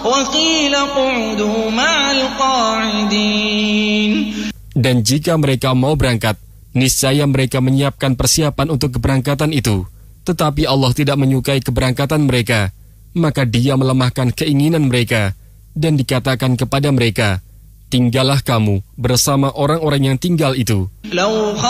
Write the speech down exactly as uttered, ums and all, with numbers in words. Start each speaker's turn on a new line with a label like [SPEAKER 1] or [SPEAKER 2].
[SPEAKER 1] وقيل اقعدوا مع القاعدين.
[SPEAKER 2] Dan jika mereka mau berangkat, niscaya mereka menyiapkan persiapan untuk keberangkatan itu. Tetapi Allah tidak menyukai keberangkatan mereka, maka Dia melemahkan keinginan mereka dan dikatakan kepada mereka, tinggallah kamu bersama orang-orang yang tinggal itu.